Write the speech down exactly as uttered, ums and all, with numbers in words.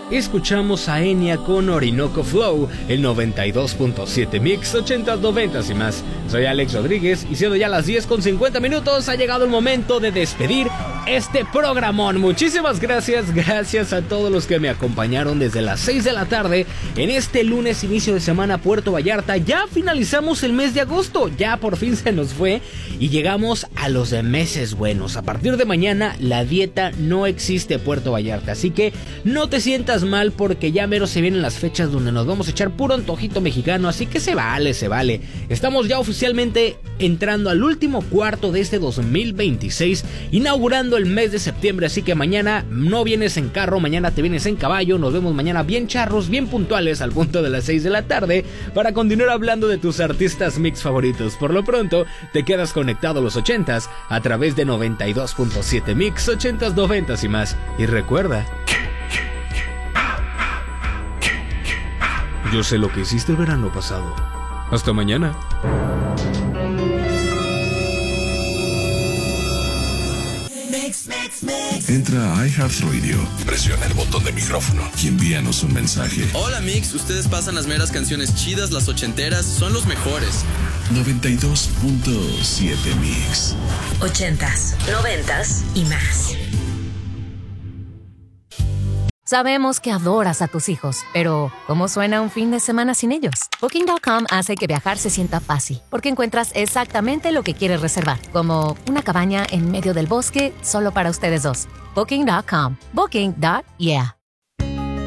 escuchamos a Enya con Orinoco Flow, el noventa y dos punto siete Mix, ochentas, noventas y más. Soy Alex Rodríguez y siendo ya las diez con cincuenta minutos, ha llegado el momento de despedir este programón. Muchísimas gracias, gracias a todos los que me acompañaron desde las seis de la tarde en este lunes inicio de semana Puerto Vallarta. Ya finalizamos el mes de agosto, ya por fin se nos fue y llegamos a los meses buenos. A partir de mañana la dieta no existe Puerto Vallarta, así que no te sientas mal porque ya mero se vienen las fechas donde nos vamos a echar puro antojito mexicano, así que se vale, se vale. Estamos ya oficialmente entrando al último cuarto de este dos mil veintiséis, inaugurando el mes de septiembre, así que mañana no vienes en carro, mañana te vienes en caballo. Nos vemos mañana bien charros, bien puntuales al punto de las seis de la tarde para continuar hablando de tus artistas mix favoritos. Por lo pronto, te quedas conectado a los ochentas a través de noventa y dos punto siete Mix, ochentas, noventas y más. Y recuerda, yo sé lo que hiciste el verano pasado. Hasta mañana. Entra a iHeartRadio, presiona el botón de micrófono y envíanos un mensaje. Hola Mix, ustedes pasan las meras canciones chidas, las ochenteras, son los mejores. noventa y dos punto siete Mix. Ochentas, noventas y más. Sabemos que adoras a tus hijos, pero ¿cómo suena un fin de semana sin ellos? Booking punto com hace que viajar se sienta fácil, porque encuentras exactamente lo que quieres reservar, como una cabaña en medio del bosque solo para ustedes dos. Booking punto com. Booking. Yeah.